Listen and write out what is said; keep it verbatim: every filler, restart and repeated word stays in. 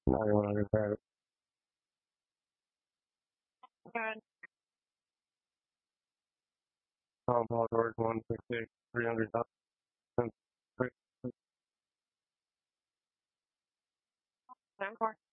Now you want to repair it. Tom Paul George one sixty-eight, three hundred thousand.